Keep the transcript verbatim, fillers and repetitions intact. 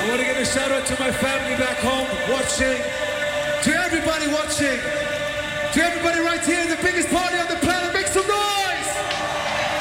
I want to give a shout out to my family back home watching, to everybody watching, to everybody right here in the biggest